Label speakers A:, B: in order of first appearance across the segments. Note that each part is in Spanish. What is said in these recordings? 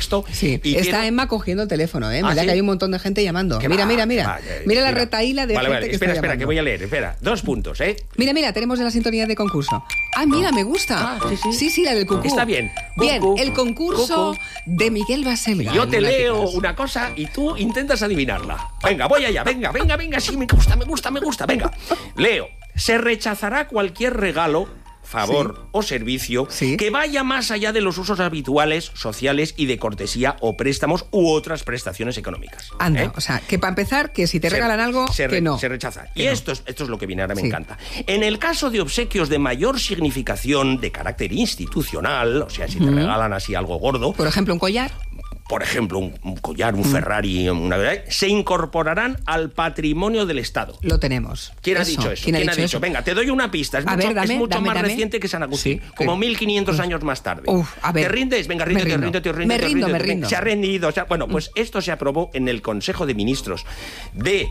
A: esto.
B: Sí, y está Emma cogiendo el teléfono, ¿eh? Mira, ¿sí? Que hay un montón de gente llamando. Mira. Mira la retaíla de gente que
A: espera,
B: está llamando.
A: Que voy a leer. Espera, 2 puntos, ¿eh?
B: Mira, tenemos la sintonía de concurso. Ah, mira, me gusta. Sí, la del cucú.
A: Está bien.
B: Bien, el concurso de Miguel Baselga.
A: Yo te leo una cosa y tú intentas adivinarla. Venga, voy allá, venga, sí, me gusta, venga. Leo, se rechazará cualquier regalo, favor o servicio que vaya más allá de los usos habituales, sociales y de cortesía o préstamos u otras prestaciones económicas.
B: Anda, o sea, que para empezar, que si te regalan algo, que no.
A: Se rechaza. Y esto es lo que viene ahora, me encanta. En el caso de obsequios de mayor significación de carácter institucional, o sea, si te regalan así algo gordo...
B: Por ejemplo, un collar...
A: Por ejemplo, un collar, un Ferrari, se incorporarán al patrimonio del Estado.
B: Lo tenemos.
A: ¿Quién ha dicho eso? ¿Quién ha dicho eso? Venga, te doy una pista. Es mucho más reciente que San Agustín. Como 1500 años más tarde. ¿Te rindes? Venga, ríndete.
B: Me rindo.
A: Se ha rendido. Bueno, pues esto se aprobó en el Consejo de Ministros de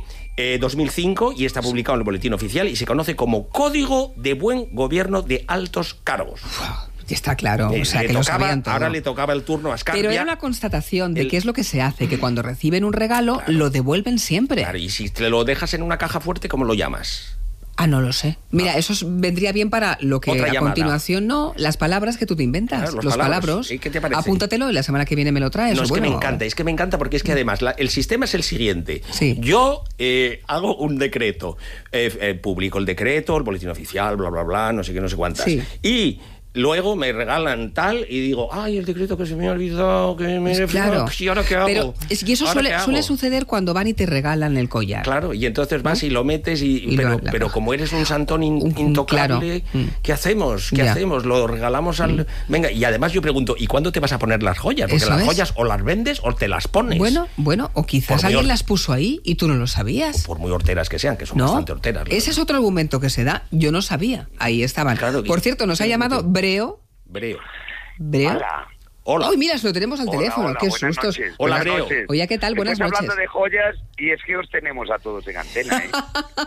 A: 2005 y está publicado en el Boletín Oficial y se conoce como Código de Buen Gobierno de Altos Cargos.
B: Está claro, o sea, que lo sabían todo.
A: Ahora le tocaba el turno a Ascardia.
B: Pero era una constatación de qué es lo que se hace, que cuando reciben un regalo, lo devuelven siempre.
A: Claro, y si te lo dejas en una caja fuerte, ¿cómo lo llamas?
B: No lo sé. Mira, eso vendría bien para lo que a continuación las palabras que tú te inventas.
A: Claro,
B: los palabras.
A: ¿Qué te parece?
B: Apúntatelo y la semana que viene me lo traes.
A: No, es que me encanta porque es que además el sistema es el siguiente. Yo hago un decreto, publico el decreto, el boletín oficial, bla, bla, bla, no sé qué, no sé cuántas. Y luego me regalan tal y digo, el decreto que se me ha olvidado, que me...
B: Claro.
A: ¿Y ahora qué hago?
B: Pero es que eso suele suceder cuando van y te regalan el collar.
A: Claro, y entonces vas y lo metes pero como eres un santón intocable, ¿qué hacemos? ¿Qué hacemos? Lo regalamos al... Venga, y además yo pregunto, ¿y cuándo te vas a poner las joyas? Porque las joyas o las vendes o te las pones.
B: Bueno, o quizás alguien las puso ahí y tú no lo sabías.
A: Por muy horteras que sean, que son bastante horteras.
B: Ese es otro argumento que se da. Yo no sabía. Ahí estaban. Claro, por cierto, nos ha llamado Breo.
C: Hola.
B: Uy, mira, lo tenemos al teléfono. Qué sustos.
A: Hola, Breo.
B: Oye, ¿qué tal? Buenas noches.
C: Estamos hablando de joyas y es que os tenemos a todos en antena, ¿eh?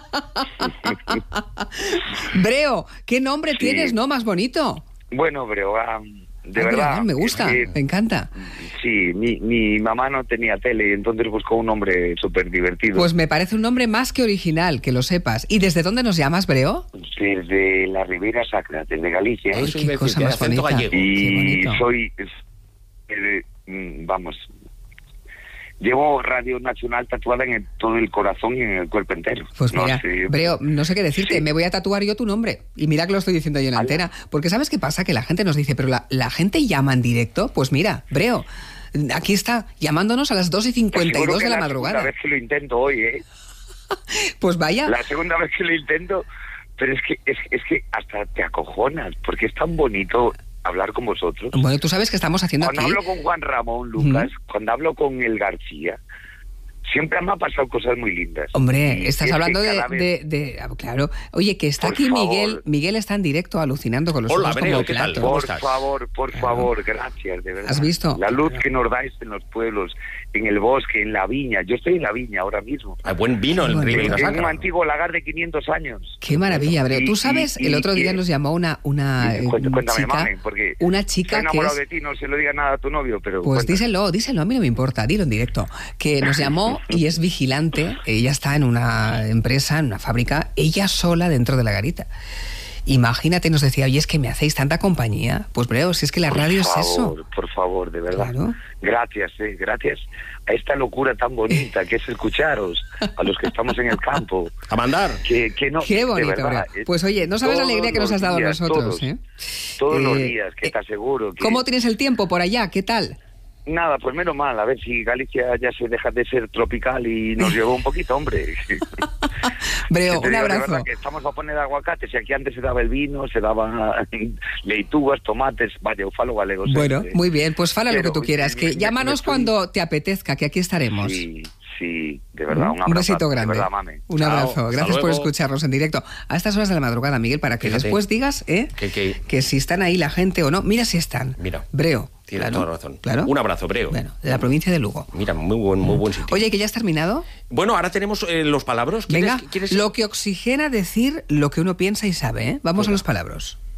B: Breo, ¿qué nombre tienes, no? Más bonito.
C: Bueno, Breo, de verdad.
B: Me gusta, me encanta.
C: Sí, mi mamá no tenía tele y entonces buscó un nombre súper divertido.
B: Pues me parece un nombre más que original, que lo sepas. ¿Y desde dónde nos llamas, Breo?
C: Desde la Ribera Sacra, desde Galicia.
B: Qué cosa más bonita.
C: Y soy... llevo Radio Nacional tatuada en todo el corazón y en el cuerpo entero.
B: Pues mira, Breo, no sé qué decirte, me voy a tatuar yo tu nombre. Y mira que lo estoy diciendo yo en antena. Porque ¿sabes qué pasa? Que la gente nos dice, pero la gente llama en directo. Pues mira, Breo, aquí está, llamándonos a las 2:52 de la madrugada.
C: La segunda vez que lo intento hoy, ¿eh?
B: Pues vaya.
C: La segunda vez que lo intento, pero es que hasta te acojonas, porque es tan bonito hablar con vosotros.
B: Bueno, tú sabes que estamos haciendo
C: cuando
B: aquí...
C: hablo con Juan Ramón, Lucas, cuando hablo con el García, siempre me han pasado cosas muy lindas.
B: Hombre, estás hablando claro. Oye, que está aquí Miguel. Miguel está en directo alucinando con los ojos como plato.
C: Por favor, gracias, de verdad.
B: ¿Has visto?
C: La luz que nos dais en los pueblos, en el bosque, en la viña. Yo estoy en la viña ahora mismo.
A: Hay buen vino en Ribera Sacra.
C: Tengo un antiguo lagar de 500 años.
B: Qué maravilla, Breo. Tú sabes, el otro día nos llamó una
C: cuéntame,
B: chica,
C: mami, porque
B: una chica
C: estoy enamorado de ti, no se lo diga nada a tu novio, pero...
B: Pues díselo, a mí no me importa, dilo en directo. Que nos llamó y es vigilante, ella está en una empresa, en una fábrica, ella sola dentro de la garita. Imagínate, nos decía, oye, es que me hacéis tanta compañía. Pues Breo, si es que la radio es eso.
C: Por favor, de verdad.
B: Claro.
C: Gracias a esta locura tan bonita que es escucharos, a los que estamos en el campo.
A: A mandar.
C: Que no,
B: qué bonito, Breo. Pues oye, no sabes la alegría que nos has dado a nosotros.
C: Todos los días, que te aseguro.
B: ¿Cómo tienes el tiempo por allá? ¿Qué tal?
C: Nada, pues menos mal, a ver si Galicia ya se deja de ser tropical y nos llevó un poquito, hombre.
B: Breo, un abrazo.
C: Que estamos a poner aguacates y aquí antes se daba el vino, se daban leitugas, tomates, vaya, yo falo galego.
B: Bueno, muy bien, pues fala lo que tú quieras, que llámanos cuando te apetezca, que aquí estaremos.
C: Sí, de verdad, un
B: besito grande.
C: De verdad, mami.
B: Un abrazo. Gracias por escucharnos en directo a estas horas de la madrugada, Miguel, para que después digas que si están ahí la gente o no. Mira si están.
A: Mira.
B: Breo.
A: Tienes toda razón.
B: Claro.
A: Un abrazo, Breo.
B: Bueno, de la provincia de Lugo.
A: Mira, muy buen sitio.
B: Oye, ¿que ya has terminado?
A: Bueno, ahora tenemos los palabros.
B: Venga, ¿quieres? Lo que oxigena decir lo que uno piensa y sabe, ¿eh? Vamos a los palabros.